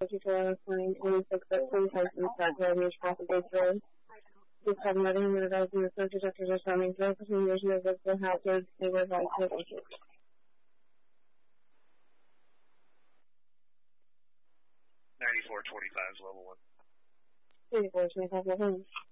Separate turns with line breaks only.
tutorial explaining 26 at 25 East Road, Traffic Road. This have nothing to advise you the surge detectors are sounding throughout the continuation of visible hazards. They were advised to issue.
9425 is level 1.
9425 level 1.